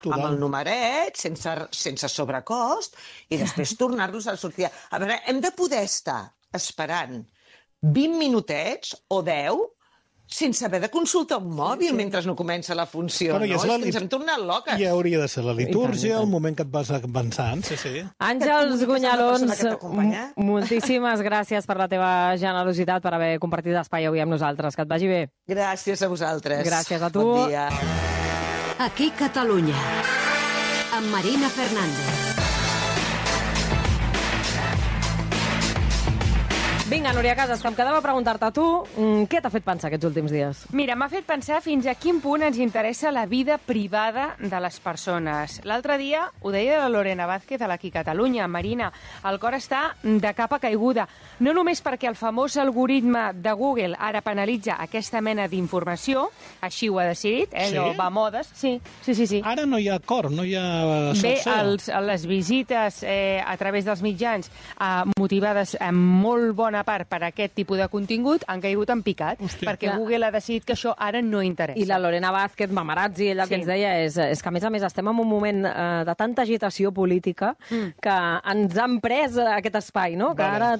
amb el numeret, sense sobrecost, i després tornar-los a sortir. A veure, hem de poder estar esperant 20 minutets o 10 sense haver de consultar un mòbil mentre no comença la funció, no? És que ens hem tornat loques. I hauria de ser la litúrgia, el moment que et vas avançant, sí. Àngels Gunyalons, moltíssimes gràcies per la teva generositat, per haver compartit l'espai avui amb nosaltres. Que et vagi bé. Gràcies a vosaltres. Gràcies a tu. Bon dia. Aquí Catalunya, amb Marina Fernández. Vinga, Núria Casas, que em quedava a preguntar-te a tu, què t'ha fet pensar aquests últims dies? Mira, m'ha fet pensar fins a quin punt ens interessa la vida privada de les persones. L'altre dia ho deia la Lorena Vázquez a l'Aquí Catalunya. Marina, el cor està de capa caiguda. No només perquè el famós algoritme de Google ara penalitza aquesta mena d'informació, així ho ha decidit, allò va a modes. Sí. Ara no hi ha cor, no hi ha salseo. Bé, les visites a través dels mitjans motivades amb molt bona part per aquest tipus de contingut han caigut en picat, perquè Google ha decidit que això ara no interessa. I la Lorena Vázquez, mamarazzi, ella el que ens deia és que, a més estem en un moment de tanta agitació política que ens han pres aquest espai, no? Que ara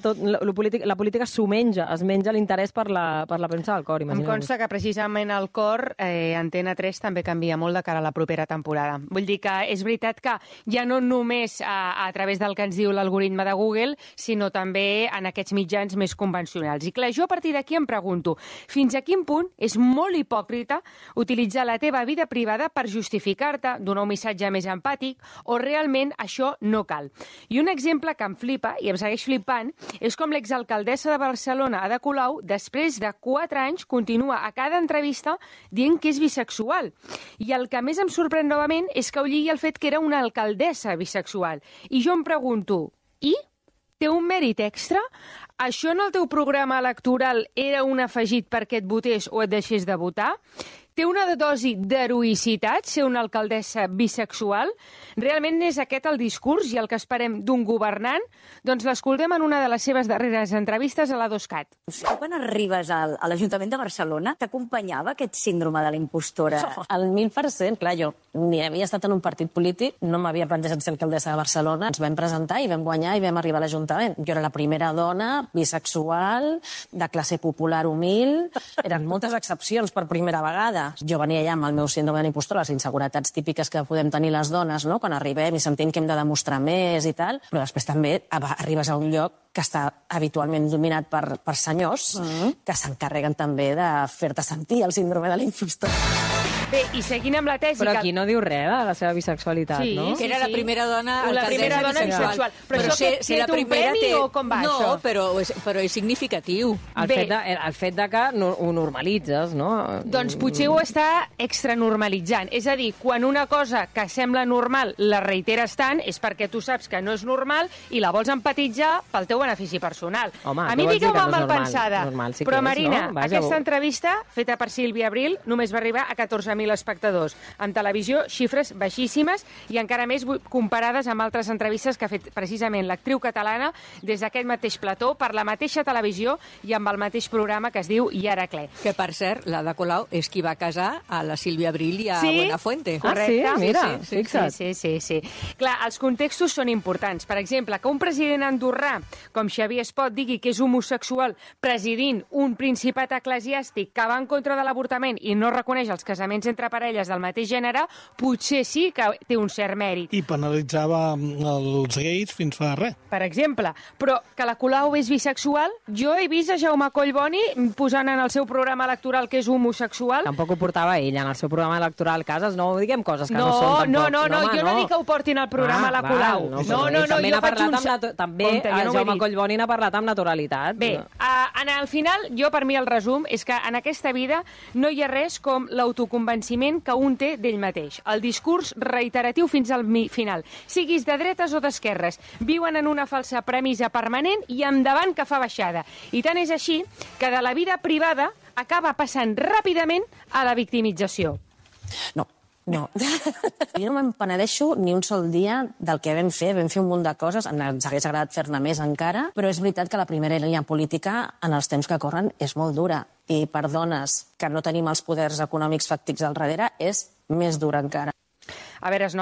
la política s'ho menja, es menja l'interès per la premsa del cor, imaginem. Em consta que precisament el cor, Antena 3, també canvia molt de cara a la propera temporada. Vull dir que és veritat que ja no només a través del que ens diu l'algoritme de Google, sinó també en aquests mitjans més convencionals. I clar, jo a partir d'aquí em pregunto, fins a quin punt és molt hipòcrita utilitzar la teva vida privada per justificar-te, donar un missatge més empàtic, o realment això no cal. I un exemple que em flipa, i em segueix flipant, és com l'exalcaldessa de Barcelona, Ada Colau, després de 4 anys, continua a cada entrevista dient que és bisexual. I el que més em sorprèn novament és que ho lligui el fet que era una alcaldessa bisexual. I jo em pregunto, i? Té un mèrit extra? Això en el teu programa electoral era un afegit perquè et votés o et deixés de votar? Té una dosi d'heroïcitat ser una alcaldessa bisexual? Realment és aquest el discurs i el que esperem d'un governant? Doncs l'escoltem en una de les seves darreres entrevistes a la 2CAT. Quan arribes a l'Ajuntament de Barcelona, t'acompanyava aquest síndrome de la impostora? Al 1000%, clar, jo ni havia estat en un partit polític, no m'havia plantejat ser alcaldessa de Barcelona, ens vam presentar i vam guanyar i vam arribar a l'Ajuntament. Jo era la primera dona bisexual, de classe popular humil, eren moltes excepcions per primera vegada. Jo venia ja amb el meu síndrome de l'impostora, les inseguretats típiques que podem tenir les dones, no? Quan arribem i sentim que hem de demostrar més i tal, però després també arribes a un lloc que està habitualment dominat per senyors que s'encarreguen també de fer-te sentir el síndrome de l'impostora. Bé, i seguint amb la tesi... Però aquí no diu res de la seva bisexualitat, no? Que era la primera dona alcaldessa bisexual. Però això què té un premi o com va, això? No, però és significatiu. El fet de que ho normalitzes, no? Doncs potser ho està extranormalitzant. És a dir, quan una cosa que sembla normal la reiteres tant, és perquè tu saps que no és normal i la vols empatitzar pel teu benefici personal. Home, a mi digueu-me mal pensada. Sí, però, Marina, aquesta entrevista, feta per Sílvia Abril, només va arribar a 14.000 espectadors. En televisió, xifres baixíssimes i encara més comparades amb altres entrevistes que ha fet precisament l'actriu catalana des d'aquest mateix plató, per la mateixa televisió i amb el mateix programa que es diu I ara Cle. Que, per cert, l'Ada Colau és qui va casar a la Sílvia Abril i a Buenafuente. Correcte. Ah, sí? Mira, fixa't. Sí. Clar, els contextos són importants. Per exemple, que un president andorrà, com Xavier Espot, digui que és homosexual presidint un principat eclesiàstic que va en contra de l'avortament i no reconeix els casaments entre parelles del mateix gènere, potser sí que té un cert mèrit. I penalitzava els gais fins fa res. Per exemple. Però que la Colau és bisexual, jo he vist a Jaume Collboni posant en el seu programa electoral que és homosexual. Tampoc ho portava ell en el seu programa electoral, Casas, no diguem coses que no són tampoc. No, jo no dic que ho portin al programa a la Colau. No, també el Jaume Collboni n'ha parlat amb naturalitat. Bé, al final, jo per mi el resum és que en aquesta vida no hi ha res com l'autoconvenciment que un té d'ell mateix. El discurs reiteratiu fins al final. Siguis de dretes o d'esquerres, viuen en una falsa premissa permanent i endavant que fa baixada. I tant és així que de la vida privada acaba passant ràpidament a la victimització. No. Jo no me'n penedeixo ni un sol dia del que vam fer un munt de coses, ens hauria agradat fer-ne més encara, però és veritat que la primera línia política en els temps que corren és molt dura i per dones que no tenim els poders econòmics fàctics al darrere és més dura encara. A veure, es